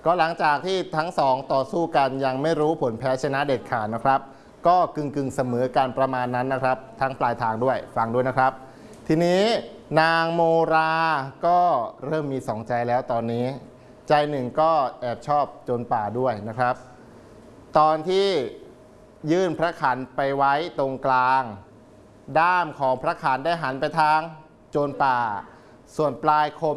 ก็หลังจากที่ทั้งสองต่อสู้กันยังไม่รู้ผลแพ้ชนะเด็ดขาดนะครับก็กึ่งเสมอกันประมาณนั้นนะครับทั้งปลายทางด้วยฟังด้วยนะครับทีนี้นางโมราก็เริ่มมีสองใจแล้วตอนนี้ใจหนึ่งก็แอบชอบโจรป่าด้วยนะครับตอนที่ยื่นพระขันไปไว้ตรงกลางด้ามของพระขันได้หันไปทางโจรป่าส่วนปลายคม